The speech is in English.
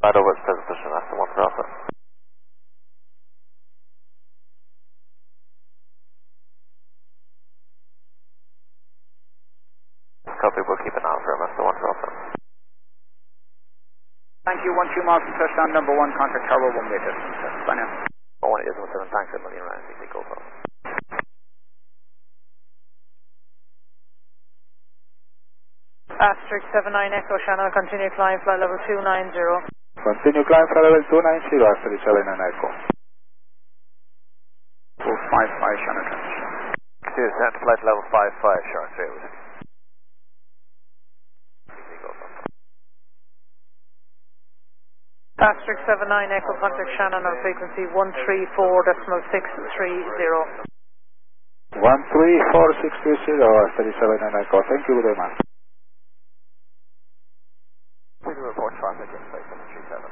Flight over at present position, that's the one for Alpha. Copy, we'll keep an eye for him, that's the one for Alpha. Thank you, 12 miles to touchdown, number 1, contact Tower 1 way distance. Bye now. 1817, thanks, 1 million round, CC, go for Asterisk 79 Echo Channel, continue climb, flight level 290. Continue climb, flight level 290, Asterisk 79 Echo. 455 Channel transition. Descent to flight level 55, Shark 3 with CC, go for Asterisk 79 Echo, contact Shannon on frequency 134.630. 134.630, Asterisk 79 Echo. Thank you very much. Please report traffic in place 737.